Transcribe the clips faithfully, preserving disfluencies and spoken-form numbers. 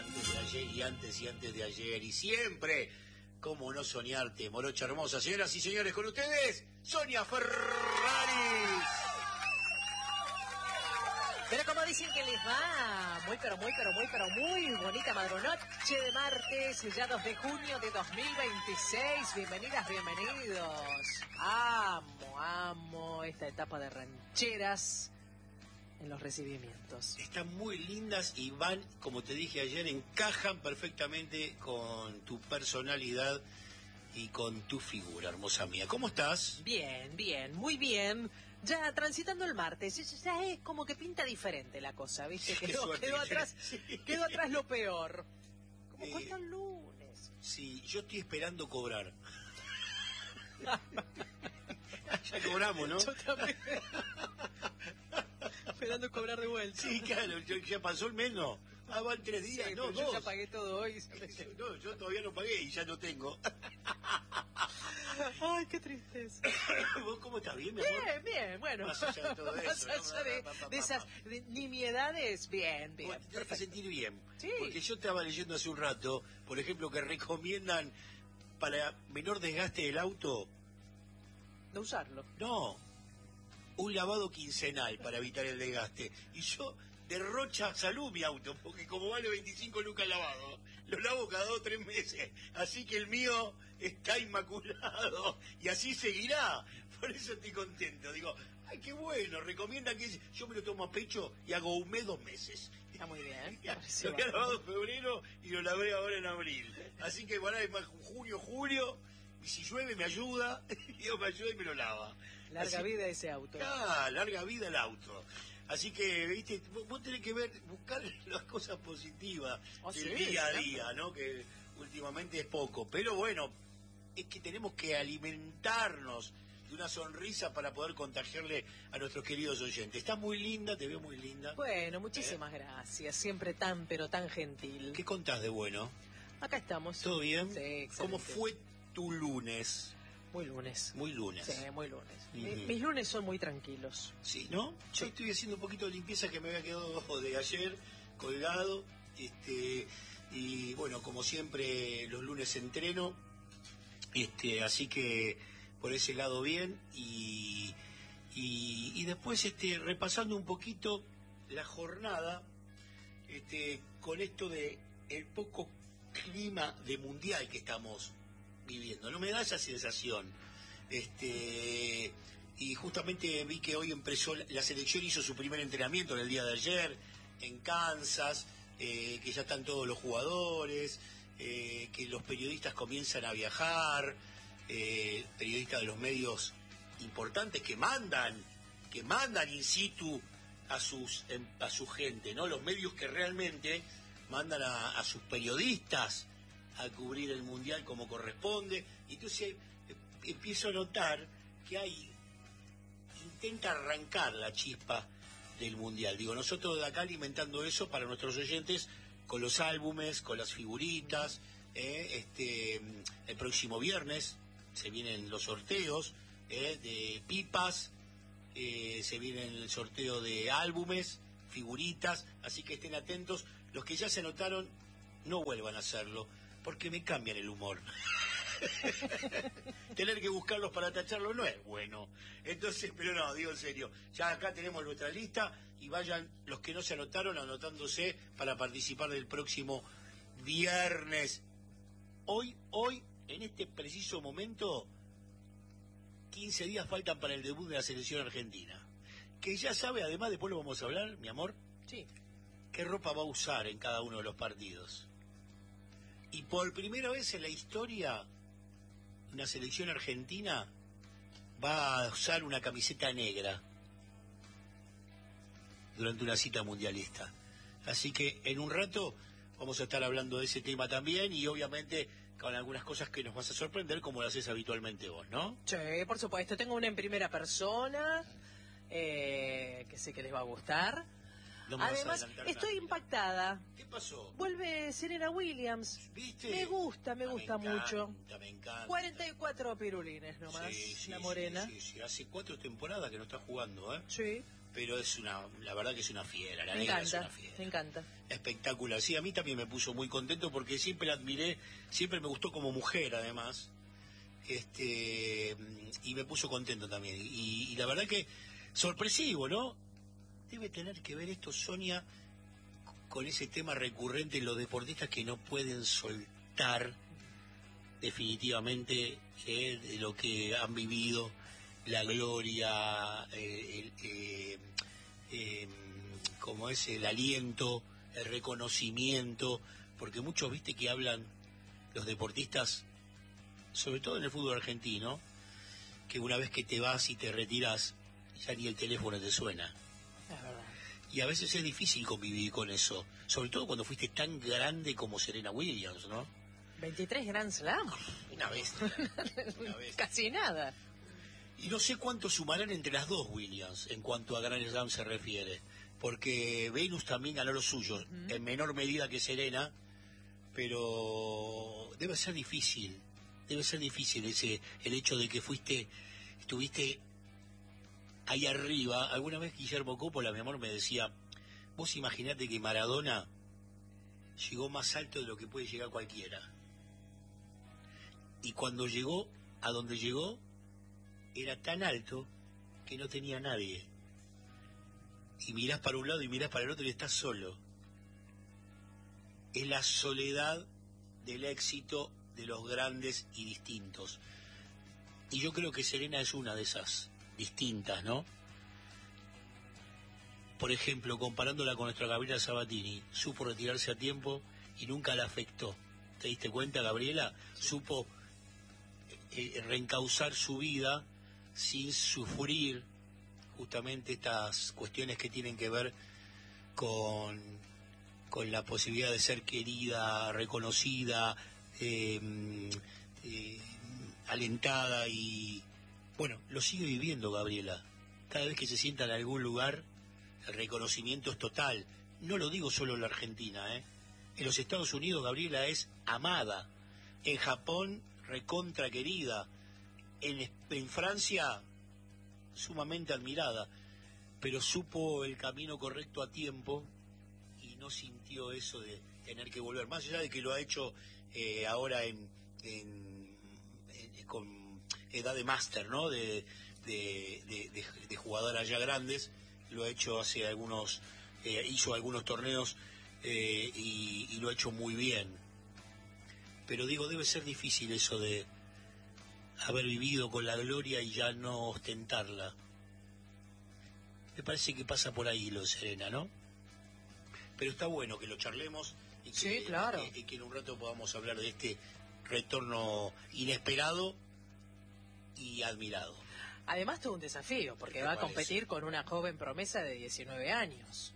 antes de ayer y antes y antes de ayer y siempre. ¿Cómo no soñarte, morocha hermosa? Señoras y señores, con ustedes, Sonia Ferraris. Pero como dicen que les va, muy pero muy pero muy pero muy bonita madrunoche de martes, ya dos de junio de dos mil veintiséis. Bienvenidas, bienvenidos. Amo, amo esta etapa de rancheras en los recibimientos. Están muy lindas y van, como te dije ayer, encajan perfectamente con tu personalidad y con tu figura, hermosa mía. ¿Cómo estás? Bien, bien, muy bien. Ya transitando el martes, ya es como que pinta diferente la cosa, ¿viste? Quedó, quedó atrás, sí. quedó atrás lo peor. Como Eh, cuesta el lunes. Sí, yo estoy esperando cobrar. Ya cobramos, ¿no? Yo también. Esperando cobrar de vuelta. Sí, claro, ya pasó el mes, ¿no? Ah, van tres días, sí, no, pero dos. Yo ya pagué todo hoy. No, yo todavía no pagué y ya no tengo. Ay, qué tristeza. ¿Vos cómo estás? ¿Bien, mi amor? Bien, bien, bueno. Más allá de todo Más eso, allá ¿no? de, de esas de nimiedades, bien, bien. Bueno, te tenés que sentir bien. Sí. Porque yo estaba leyendo hace un rato, por ejemplo, que recomiendan para menor desgaste del auto. No usarlo. No, un lavado quincenal para evitar el desgaste. Y yo derrocha salud mi auto, porque como vale veinticinco lucas lavado, lo lavo cada dos o tres meses. Así que el mío está inmaculado y así seguirá. Por eso estoy contento. Digo, ay, qué bueno, recomiendan que yo me lo tomo a pecho y hago un mes, dos meses. Está muy bien. Lo había lavado en febrero y lo lavé ahora en abril. Así que bueno, es más junio, julio. Y si llueve me ayuda, Dios me ayuda y me lo lava. Larga Así, vida ese auto. Ah, larga vida el auto. Así que, viste, vos, vos tenés que ver, buscar las cosas positivas oh, del sí, día a ¿sí? día, ¿no? Que últimamente es poco. Pero bueno, es que tenemos que alimentarnos de una sonrisa para poder contagiarle a nuestros queridos oyentes. Estás muy linda, te veo muy linda. Bueno, muchísimas ¿Eh? gracias. Siempre tan, pero tan gentil. ¿Qué contás de bueno? Acá estamos. ¿Todo bien? Sí, excelente. ¿Cómo fue tu lunes? Muy lunes. Muy lunes. Sí, muy lunes. Uh-huh. Mi, mis lunes son muy tranquilos. Sí, ¿no? Yo estoy haciendo un poquito de limpieza que me había quedado de ayer, colgado. Este, y bueno, como siempre, los lunes entreno. Este, así que por ese lado bien. Y, y, y después este, repasando un poquito la jornada, este, con esto de el poco clima de mundial que estamos viviendo, no me da esa sensación. Este, y justamente vi que hoy empezó la selección, hizo su primer entrenamiento en el día de ayer en Kansas, eh, que ya están todos los jugadores, eh, que los periodistas comienzan a viajar, eh, periodistas de los medios importantes que mandan, que mandan in situ a sus a su gente, ¿no? Los medios que realmente mandan a, a sus periodistas a cubrir el mundial como corresponde. Y entonces eh, empiezo a notar que hay, intenta arrancar la chispa del mundial. Digo, nosotros de acá alimentando eso para nuestros oyentes con los álbumes, con las figuritas. Eh, este, el próximo viernes se vienen los sorteos eh, de pipas, eh, se viene el sorteo de álbumes, figuritas, así que estén atentos. Los que ya se anotaron, no vuelvan a hacerlo, porque me cambian el humor. Tener que buscarlos para tacharlos no es bueno. Entonces, pero no, digo en serio, ya acá tenemos nuestra lista y vayan los que no se anotaron anotándose para participar del próximo viernes. Hoy, hoy, en este preciso momento, quince días faltan para el debut de la selección argentina. Que ya sabe, además, después lo vamos a hablar, mi amor. Sí. ¿Qué ropa va a usar en cada uno de los partidos? Y por primera vez en la historia, una selección argentina va a usar una camiseta negra durante una cita mundialista. Así que en un rato vamos a estar hablando de ese tema también y obviamente con algunas cosas que nos vas a sorprender como lo haces habitualmente vos, ¿no? Sí, por supuesto. Tengo una en primera persona eh, que sé que les va a gustar. No me Además, estoy nada, impactada. ¿Qué pasó? Vuelve Serena Williams. ¿Viste? Me gusta, me ah, gusta me encanta, mucho. Me encanta. cuarenta y cuatro pirulines nomás, sí, sí, la morena. Sí, sí, sí. Hace cuatro temporadas que no está jugando, ¿eh? Sí. pero es una, la verdad que es una fiera, la Me negra encanta, es una fiera. me encanta. Espectacular. Sí, a mí también me puso muy contento porque siempre la admiré, siempre me gustó como mujer además, este y me puso contento también. Y, y la verdad que sorpresivo, ¿no? Debe tener que ver esto, Sonia, con ese tema recurrente en los deportistas que no pueden soltar definitivamente eh, de lo que han vivido, la gloria, eh, el, eh, eh, como es el aliento, el reconocimiento, porque muchos, viste, que hablan los deportistas, sobre todo en el fútbol argentino, que una vez que te vas y te retiras, ya ni el teléfono te suena. Es verdad. Y a veces es difícil convivir con eso, sobre todo cuando fuiste tan grande como Serena Williams, ¿no? veintitrés Grand Slam. Una bestia, una bestia. Casi nada. Y no sé cuánto sumarán entre las dos Williams en cuanto a Grand Slam se refiere, porque Venus también ganó los suyos, uh-huh. en menor medida que Serena, pero debe ser difícil, debe ser difícil ese el hecho de que fuiste, estuviste ahí arriba. Alguna vez Guillermo Coppola, mi amor, me decía, vos imaginate que Maradona llegó más alto de lo que puede llegar cualquiera. Y cuando llegó a donde llegó, era tan alto que no tenía nadie. Y mirás para un lado y mirás para el otro y estás solo. Es la soledad del éxito de los grandes y distintos. Y yo creo que Serena es una de esas distintas, ¿no? Por ejemplo, comparándola con nuestra Gabriela Sabatini, supo retirarse a tiempo y nunca la afectó. ¿Te diste cuenta, Gabriela? Supo eh, reencauzar su vida sin sufrir justamente estas cuestiones que tienen que ver con, con la posibilidad de ser querida, reconocida, eh, eh, alentada, y bueno, lo sigue viviendo Gabriela. Cada vez que se sienta en algún lugar, el reconocimiento es total. No lo digo solo en la Argentina, ¿eh? En los Estados Unidos Gabriela es amada, en Japón recontra querida, en, en Francia sumamente admirada, pero supo el camino correcto a tiempo y no sintió eso de tener que volver, más allá de que lo ha hecho eh, ahora en, en, en con edad de máster, ¿no? De, de, de, de, de jugadoras ya grandes, lo ha hecho hace algunos, eh, hizo algunos torneos eh, y, y lo ha hecho muy bien. Pero digo, debe ser difícil eso de haber vivido con la gloria y ya no ostentarla. Me parece que pasa por ahí lo de Serena, ¿no? Pero está bueno que lo charlemos y que, sí, claro. y, y que en un rato podamos hablar de este retorno inesperado y admirado. Además todo un desafío, porque va a competir con una joven promesa de diecinueve años.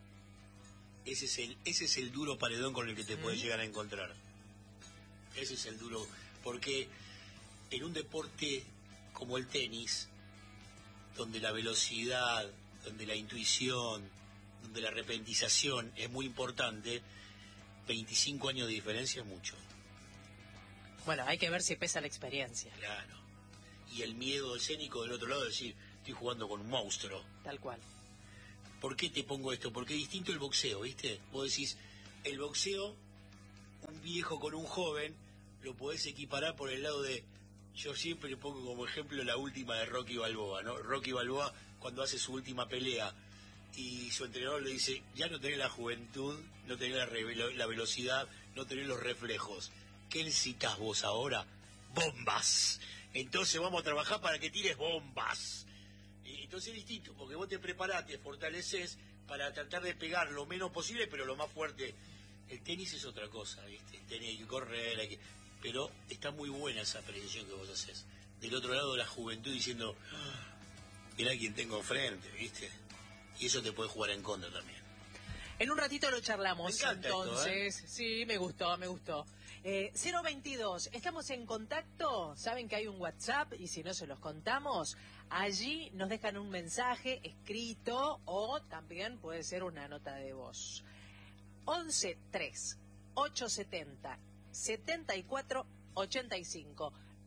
Ese es el, ese es el duro paredón con el que te ¿Mm? puedes llegar a encontrar. Ese es el duro, porque en un deporte como el tenis, donde la velocidad, donde la intuición, donde la repentización es muy importante, veinticinco años de diferencia es mucho. Bueno, hay que ver si pesa la experiencia. Claro. Y el miedo escénico del otro lado, de decir, estoy jugando con un monstruo. Tal cual. ¿Por qué te pongo esto? Porque es distinto el boxeo, ¿viste? Vos decís, el boxeo, un viejo con un joven, lo podés equiparar por el lado de... Yo siempre le pongo como ejemplo la última de Rocky Balboa, ¿no? Rocky Balboa, cuando hace su última pelea, y su entrenador le dice, ya no tenés la juventud, no tenés la, la velocidad, no tenés los reflejos. ¿Qué necesitas vos ahora? ¡Bombas! Entonces vamos a trabajar para que tires bombas. Y entonces es distinto, porque vos te preparás, te fortaleces para tratar de pegar lo menos posible, pero lo más fuerte. El tenis es otra cosa, ¿viste? El tenis hay que correr, hay que... pero está muy buena esa apreciación que vos haces. Del otro lado, la juventud diciendo, oh, mirá quién tengo enfrente, ¿viste? Y eso te puede jugar en contra también. En un ratito lo charlamos, me encanta entonces. Esto, ¿eh? Sí, me gustó, me gustó. Eh, cero veintidós, estamos en contacto, saben que hay un WhatsApp y si no se los contamos, allí nos dejan un mensaje escrito o también puede ser una nota de voz. once tres ochocientos setenta setenta y cuatro ochenta y cinco.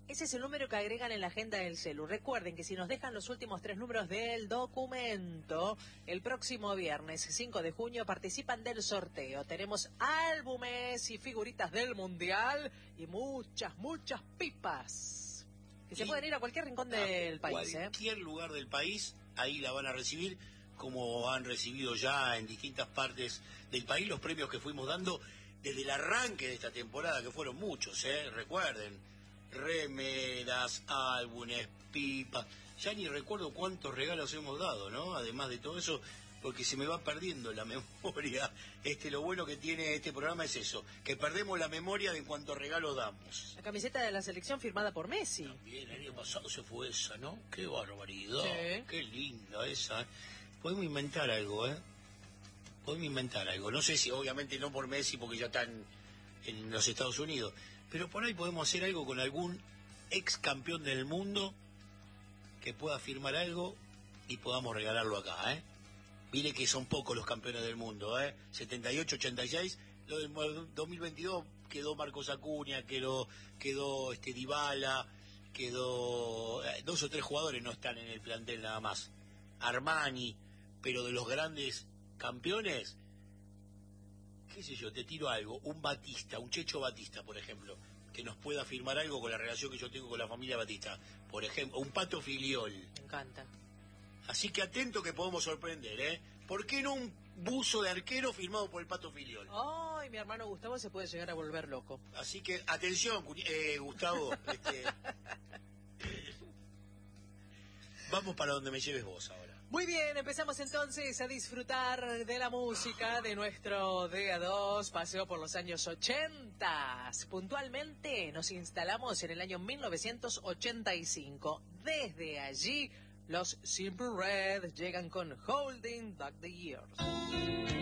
Ese es el número que agregan en la agenda del celu. Recuerden que si nos dejan los últimos tres números del documento, el próximo viernes cinco de junio participan del sorteo. Tenemos álbumes y figuritas del Mundial y muchas, muchas pipas. Que se y pueden ir a cualquier rincón del país. Cualquier ¿eh? lugar del país, ahí la van a recibir, como han recibido ya en distintas partes del país los premios que fuimos dando desde el arranque de esta temporada, que fueron muchos, ¿eh? Recuerden. Remeras, álbumes, pipas, ya ni recuerdo cuántos regalos hemos dado, ¿no? Además de todo eso, porque se me va perdiendo la memoria. Este, lo bueno que tiene este programa es eso, que perdemos la memoria de cuántos regalos damos. La camiseta de la selección firmada por Messi. También, el año pasado se fue esa, ¿no? Qué barbaridad, sí. Qué linda esa. ¿eh? Podemos inventar algo, ¿eh? Podemos inventar algo. No sé si, obviamente, no por Messi, porque ya están en los Estados Unidos. Pero por ahí podemos hacer algo con algún ex campeón del mundo que pueda firmar algo y podamos regalarlo acá, ¿eh? Mire que son pocos los campeones del mundo, ¿eh? setenta y ocho, ochenta y seis, lo del dos mil veintidós quedó Marcos Acuña, quedó, quedó este Dybala, quedó... Eh, dos o tres jugadores no están en el plantel nada más. Armani, pero de los grandes campeones... qué sé yo, te tiro algo, un Batista, un Checho Batista, por ejemplo, que nos pueda firmar algo con la relación que yo tengo con la familia Batista, por ejemplo, un Pato Filiol. Me encanta. Así que atento que podemos sorprender, ¿eh? ¿Por qué no un buzo de arquero firmado por el Pato Filiol? Ay, mi hermano Gustavo se puede llegar a volver loco. Así que, atención, eh, Gustavo, este, vamos para donde me lleves vos ahora. Muy bien, empezamos entonces a disfrutar de la música de nuestro D A dos, paseo por los años ochenta. Puntualmente nos instalamos en el año mil novecientos ochenta y cinco. Desde allí, los Simple Red llegan con Holding Back the Years.